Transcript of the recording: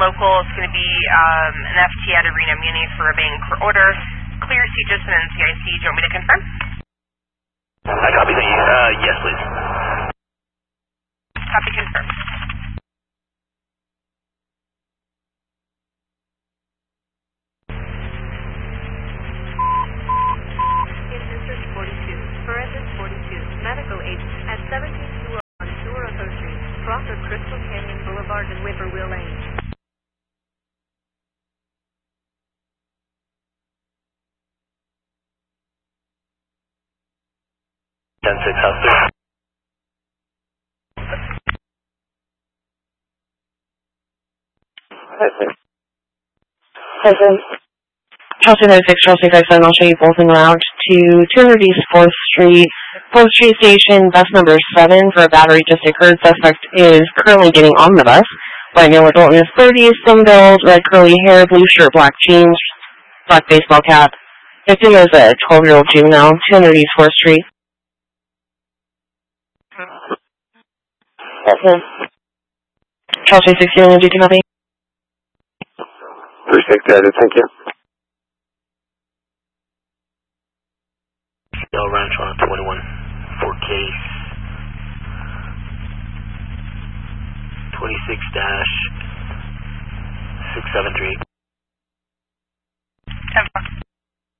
local. It's going to be an FT at Arena Muni for a bank for order. Clear CGIS and NCIC. Do you want me to confirm? I copy. Thank you. Yes, please. Copy, confirm. District 42, Forensic 42, medical agent at 1721 Surato Street, cross of Crystal Canyon Boulevard and Whippoorwill Lane. 10-6, house 3. Chelsea 96, Chelsea 57, I'll show you both en route to 200 East 4th Street. 4th Street Station, bus number 7 for a battery just occurred. Suspect is currently getting on the bus. White male adult in his 30s, thin build, red curly hair, blue shirt, black jeans, black baseball cap. Victim is a 12-year-old juvenile, 200 East 4th Street. Chelsea 16, do you copy? 36, thank you. El Rancho on 21 for case 26-6738.